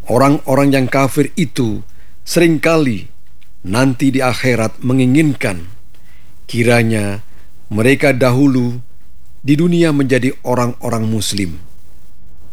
Orang-orang yang kafir itu seringkali nanti di akhirat menginginkan kiranya mereka dahulu di dunia menjadi orang-orang muslim.